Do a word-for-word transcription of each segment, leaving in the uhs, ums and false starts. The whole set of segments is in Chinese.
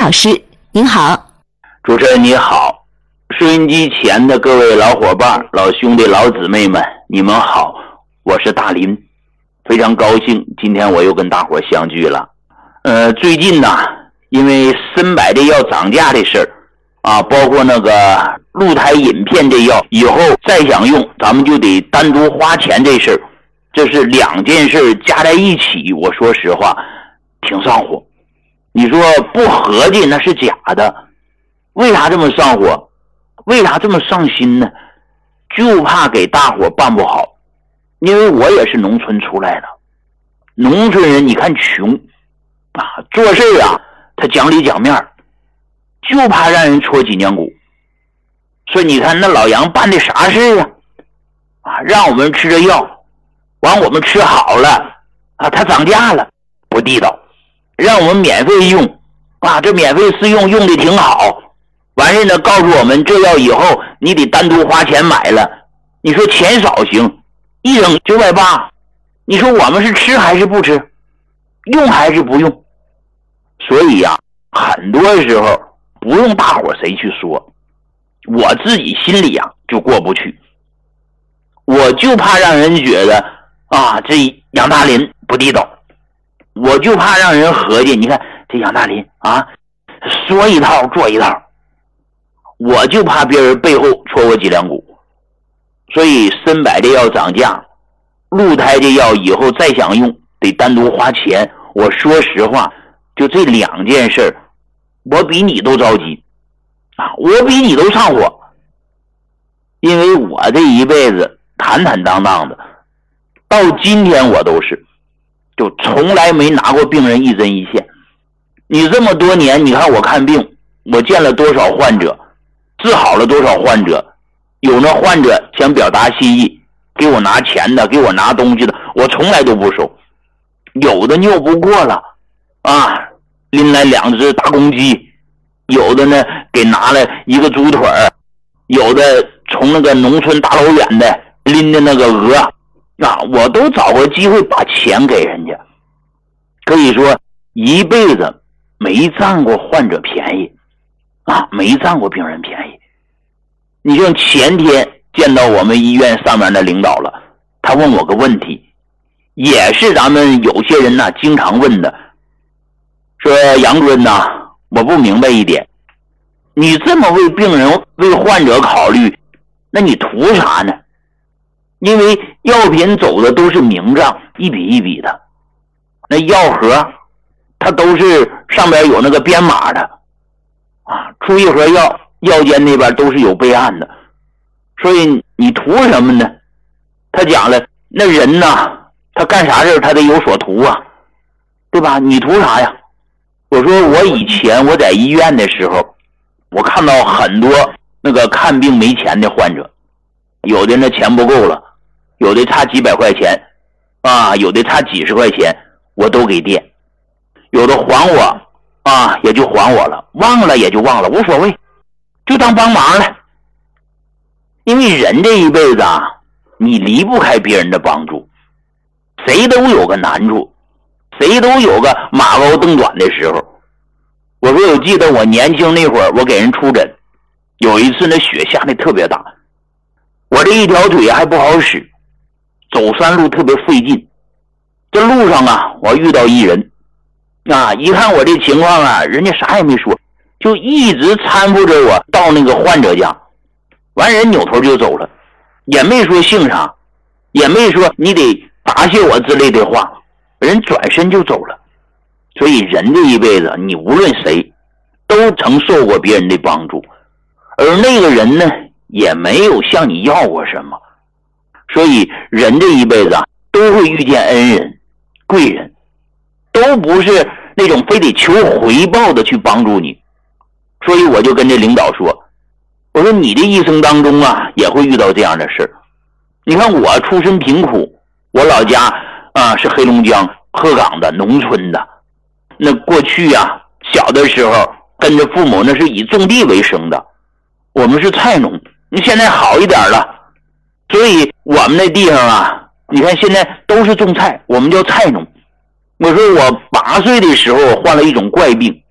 老师，您好。 主持人你好，收音机前的各位老伙伴、老兄弟、老姊妹们，你们好，我是大林，非常高兴今天我又跟大伙相聚了。呃，最近呢，因为参百这药涨价的事儿啊，包括那个鹿胎饮片这药以后再想用，咱们就得单独花钱这事儿，这是两件事加在一起，我说实话挺上火。你说不合计那是假的，为啥这么上火？为啥这么上心呢？就怕给大伙办不好。因为我也是农村出来的，农村人你看穷啊，做事啊他讲理讲面，就怕让人戳脊梁骨。所以你看那老杨办的啥事啊？啊，让我们吃着药，完我们吃好了啊，他涨价了，不地道。让我们免费用啊，这免费试用用的挺好，完事呢告诉我们这药以后你得单独花钱买了，你说钱少行，一整九百八，你说我们是吃还是不吃，用还是不用？所以呀、啊，很多时候不用大伙谁去说，我自己心里啊就过不去，我就怕让人觉得啊这杨大林不地道，我就怕让人合计，你看这杨大林啊，说一套做一套，我就怕别人背后戳我脊梁骨。所以参百这药涨价，鹿胎这药以后再想用得单独花钱。我说实话，就这两件事，我比你都着急啊，我比你都上火。因为我这一辈子坦坦荡荡的，到今天我都是就从来没拿过病人一针一线。你这么多年，你看我看病，我见了多少患者，治好了多少患者，有那患者想表达心意，给我拿钱的，给我拿东西的，我从来都不收。有的拗不过了啊，拎来两只大公鸡，有的呢给拿了一个猪腿儿，有的从那个农村大老远的拎的那个鹅啊，我都找过机会把钱给人家。可以说一辈子没占过患者便宜啊，没占过病人便宜。你像前天见到我们医院上面的领导了，他问我个问题，也是咱们有些人呢经常问的，说杨尊呐，我不明白一点，你这么为病人为患者考虑，那你图啥呢？因为药品走的都是明账，一笔一笔的，那药盒它都是上边有那个编码的啊，出一盒药，药监那边都是有备案的。所以你图什么呢？他讲了，那人呐，他干啥事他得有所图啊，对吧？你图啥呀？我说我以前我在医院的时候，我看到很多那个看病没钱的患者，有的那钱不够了，有的差几百块钱啊，有的差几十块钱，我都给垫，有的还我啊，也就还我了，忘了也就忘了，无所谓，就当帮忙了。因为人这一辈子啊，你离不开别人的帮助，谁都有个难处，谁都有个马高蹬短的时候。我说我记得我年轻那会儿，我给人出诊，有一次那雪下的特别大，我这一条腿还不好使，走山路特别费劲。这路上啊，我遇到一人啊，一看我这情况啊，人家啥也没说，就一直搀扶着我到那个患者家，完人扭头就走了，也没说姓啥，也没说你得答谢我之类的话，人转身就走了。所以人这一辈子，你无论谁都曾受过别人的帮助，而那个人呢也没有向你要过什么。所以人这一辈子啊，都会遇见恩人贵人，都不是那种非得求回报的去帮助你。所以我就跟这领导说，我说你的一生当中啊，也会遇到这样的事。你看我出身贫苦，我老家啊是黑龙江鹤岗的农村的，那过去啊小的时候跟着父母那是以种地为生的，我们是菜农。你现在好一点了，所以我们那地方啊，你看现在都是种菜，我们叫菜农。我说我八岁的时候患了一种怪病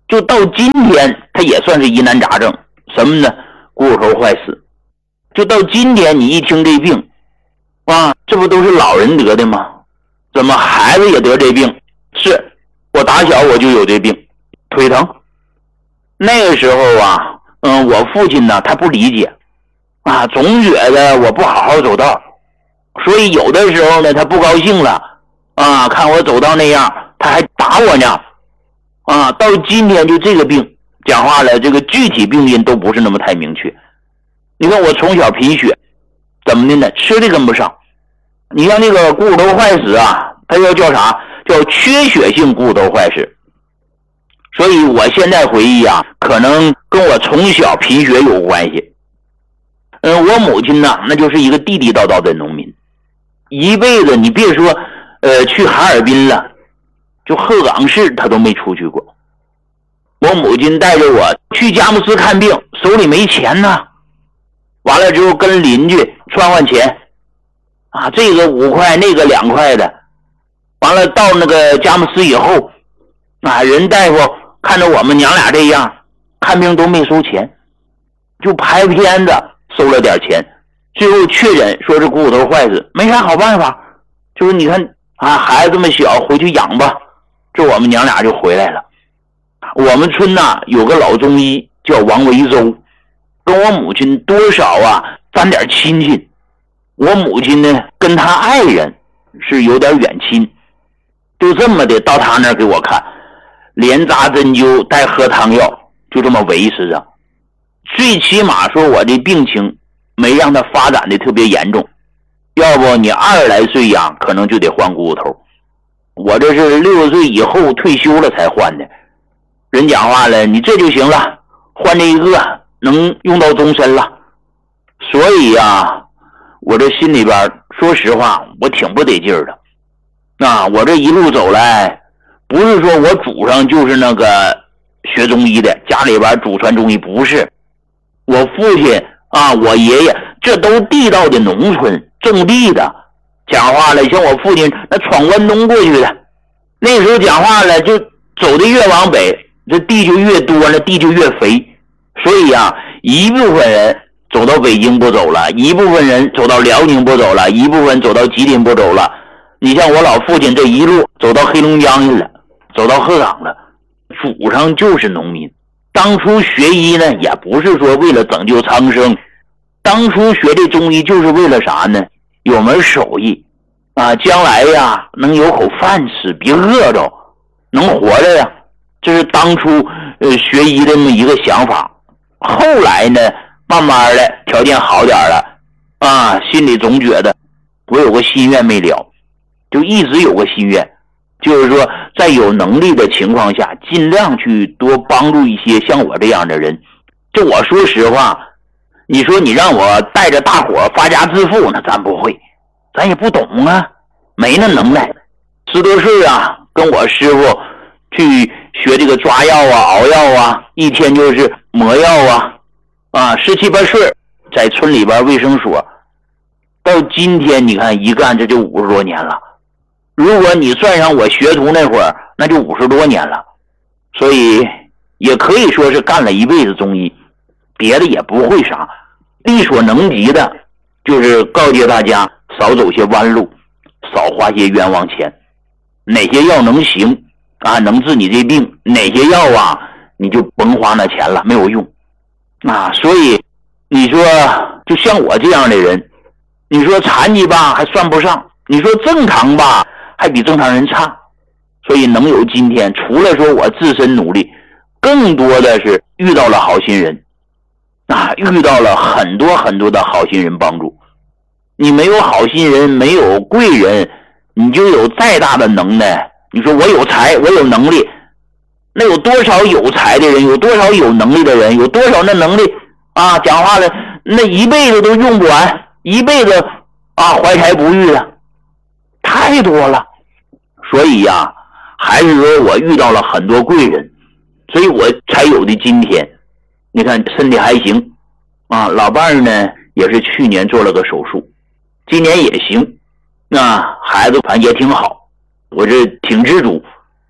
就到今天他也算是疑难杂症。什么呢？股骨头坏死。就到今天你一听这病啊，这不都是老人得的吗？怎么孩子也得这病？是我打小我就有这病，腿疼。那个时候啊，嗯，我父亲呢他不理解啊，总觉得我不好好走道，所以有的时候呢他不高兴了啊，看我走道那样他还打我呢啊。到今天就这个病讲话了，这个具体病因都不是那么太明确。你看我从小贫血，怎么的呢？吃的跟不上。你像那个股骨头坏死啊，它要叫啥？叫缺血性股骨头坏死。所以我现在回忆啊，可能跟我从小贫血有关系。嗯，我母亲呢，那就是一个地地道道的农民，一辈子你别说呃去哈尔滨了，就鹤岗市她都没出去过。我母亲带着我去佳木斯看病，手里没钱呢，完了之后跟邻居串换钱啊，这个五块那个两块的，完了到那个佳木斯以后啊，人大夫看着我们娘俩这样看病都没收钱，就拍片子收了点钱，最后确诊说是股骨头坏死，没啥好办法，就是你看啊，孩子这么小回去养吧，这我们娘俩就回来了。我们村呐有个老中医叫王维洲，跟我母亲多少啊沾点亲戚。我母亲呢跟他爱人是有点远亲，就这么的到他那儿给我看，连扎针灸带喝汤药，就这么维持着。最起码说我这病情没让它发展的特别严重，要不你二十来岁呀可能就得换股骨头。我这是六十岁以后退休了才换的。人讲话了，你这就行了，换这一个能用到终身了。所以呀，我这心里边说实话我挺不得劲儿的啊。我这一路走来，不是说我祖上就是那个学中医的，家里边祖传中医，不是。我父亲啊，我爷爷这都地道的农村种地的，讲话了像我父亲那闯关东过去的，那时候讲话了就走的越往北，这地就越多，那地就越肥。所以啊，一部分人走到北京不走了，一部分人走到辽宁不走了，一部分走到吉林不走了。你像我老父亲这一路走到黑龙江去了，走到鹤岗了，祖上就是农民。当初学医呢也不是说为了拯救苍生，当初学这中医就是为了啥呢？有门手艺啊，将来呀能有口饭吃，别饿着，能活着呀。这是当初呃学医的那么一个想法。后来呢慢慢的条件好点了啊，心里总觉得我有个心愿没了，就一直有个心愿，就是说在有能力的情况下尽量去多帮助一些像我这样的人。这我说实话，你说你让我带着大伙发家致富，那咱不会，咱也不懂啊，没那能耐。十多岁啊跟我师傅去学这个抓药啊熬药啊，一天就是磨药啊啊，十七八岁在村里边卫生所，到今天你看一干这就五十多年了。如果你算上我学徒那会儿，那就五十多年了。所以也可以说是干了一辈子中医，别的也不会啥，力所能及的就是告诫大家少走些弯路，少花些冤枉钱。哪些药能行啊，能治你这病，哪些药啊你就甭花那钱了，没有用啊。所以你说就像我这样的人，你说残疾吧还算不上，你说正常吧还比正常人差。所以能有今天，除了说我自身努力，更多的是遇到了好心人啊，遇到了很多很多的好心人帮助。你没有好心人，没有贵人，你就有再大的能耐，你说我有才我有能力，那有多少有才的人，有多少有能力的人，有多少那能力啊讲话了那一辈子都用不完，一辈子啊怀才不遇的太多了。所以呀、啊、还是说我遇到了很多贵人，所以我才有的今天。你看身体还行啊，老伴儿呢也是去年做了个手术，今年也行啊，孩子反正也挺好，我这挺知足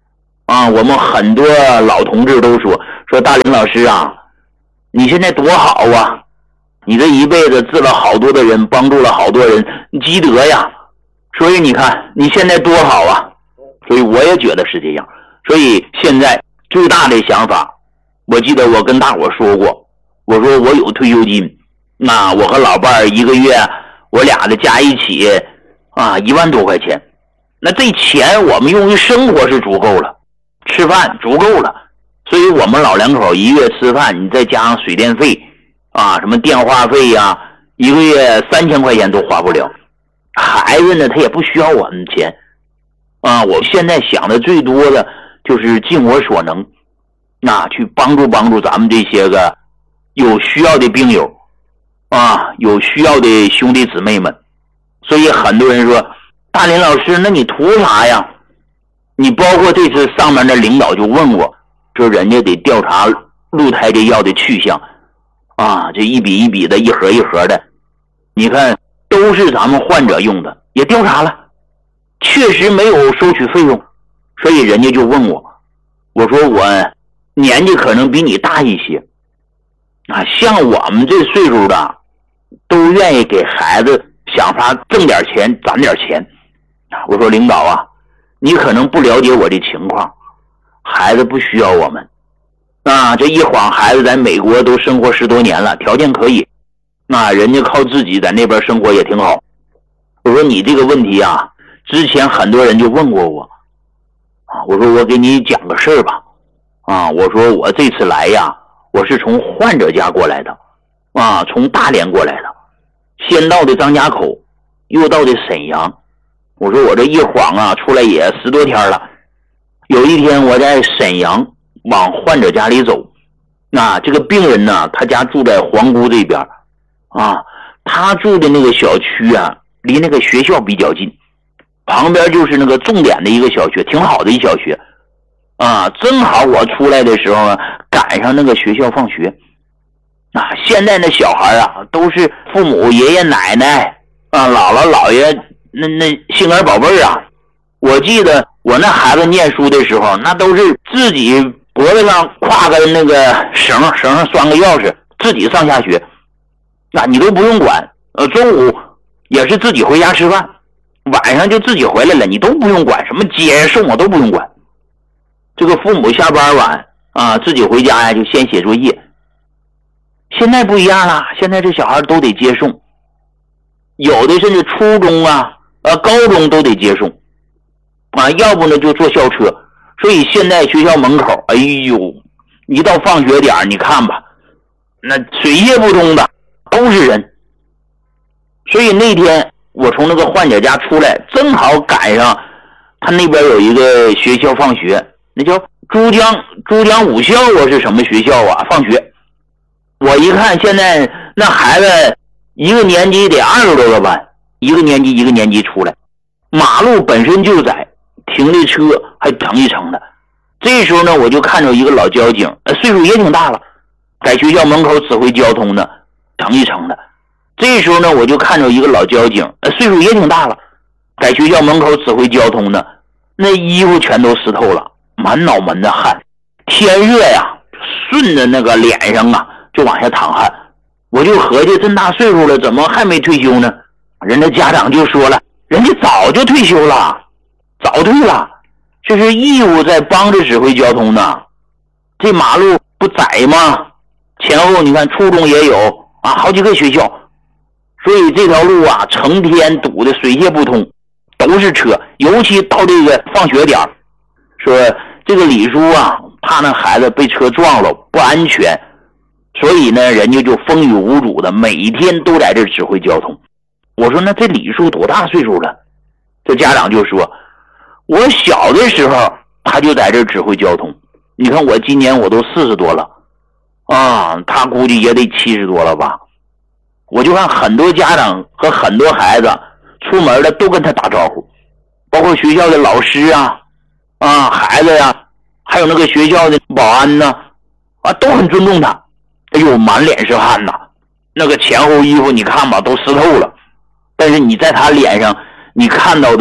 啊，我们很多老同志都说说大林老师啊，你现在多好啊，你这一辈子治了好多的人，帮助了好多人，积德呀。所以你看你现在多好啊。所以我也觉得是这样。所以现在最大的想法，我记得我跟大伙说过，我说我有退休金，那我和老伴儿一个月我俩的加一起啊一万多块钱，那这钱我们用于生活是足够了，吃饭足够了。所以我们老两口一月吃饭，你再加上水电费啊，什么电话费呀、啊，一个月三千块钱都花不了。孩子呢，他也不需要我们钱啊。我现在想的最多的就是尽我所能，那去帮助帮助咱们这些个有需要的病友啊，有需要的兄弟姊妹们。所以很多人说，大林老师，那你图啥呀？你包括这次上面的领导就问过，说人家得调查鹿胎这药的去向啊，这一笔一笔的，一盒一盒的，你看都是咱们患者用的，也调查了，确实没有收取费用。所以人家就问我，我说我年纪可能比你大一些啊，像我们这岁数的都愿意给孩子想法挣点钱攒点钱。我说领导啊，你可能不了解我的情况，孩子不需要我们啊，这一晃孩子在美国都生活十多年了，条件可以，那人家靠自己在那边生活也挺好。我说你这个问题啊，之前很多人就问过我啊，我说我给你讲个事儿吧啊，我说我这次来呀，我是从患者家过来的啊，从大连过来的，先到的张家口，又到的沈阳。我说我这一晃啊，出来也十多天了。有一天我在沈阳往患者家里走，那这个病人呢，他家住在皇姑这边啊，他住的那个小区啊，离那个学校比较近，旁边就是那个重点的一个小学，挺好的一小学啊。正好我出来的时候啊，赶上那个学校放学啊。现在那小孩啊，都是父母爷爷奶奶啊，姥姥姥爷那那心肝宝贝儿啊。我记得我那孩子念书的时候，那都是自己脖子上挎个那个绳，绳上拴个钥匙，自己上下学，那你都不用管。呃，中午也是自己回家吃饭，晚上就自己回来了，你都不用管，什么接送我都不用管。这个父母下班晚啊，自己回家呀就先写作业。现在不一样了，现在这小孩都得接送，有的甚至初中啊、呃高中都得接送啊，要不呢就坐校车。所以现在学校门口，哎呦，一到放学点你看吧，那水泄不通的都是人。所以那天我从那个患者家出来，正好赶上他那边有一个学校放学，那叫珠江珠江武校啊，是什么学校啊？放学，我一看现在那孩子一个年级得二十多个班，一个年级一个年级出来，马路本身就窄，停的车还成一层的。这时候呢，我就看着一个老交警，呃，岁数也挺大了，在学校门口指挥交通的，成一层的。这时候呢，我就看着一个老交警，呃，岁数也挺大了，在学校门口指挥交通的，那衣服全都湿透了，满脑门的汗，天热呀，顺着那个脸上啊就往下淌汗。我就合计这么大岁数了，怎么还没退休呢？人家家长就说了，人家早就退休了，早退了，这是义务在帮着指挥交通呢。这马路不窄吗？前后你看初中也有啊，好几个学校，所以这条路啊成天堵的水泄不通，都是车，尤其到这个放学点，说这个李叔啊怕那孩子被车撞了不安全，所以呢人家就风雨无阻的每天都在这指挥交通。我说那这李叔多大岁数了？这家长就说，我小的时候他就在这指挥交通，你看我今年我都四十多了啊，他估计也得七十多了吧。我就看很多家长和很多孩子出门的都跟他打招呼，包括学校的老师啊啊孩子呀、啊，还有那个学校的保安呢啊，都很尊重他。哎呦，满脸是汗呐，那个前后衣服你看吧都湿透了，但是你在他脸上你看到的